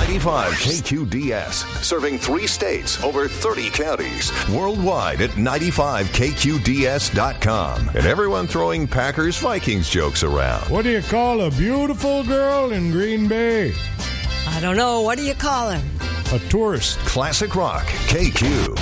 95 KQDS, serving 3 states, over 30 counties, worldwide at 95KQDS.com. And everyone throwing Packers-Vikings jokes around. What do you call a beautiful girl in Green Bay? I don't know. What do you call her? A tourist. Classic Rock, KQ.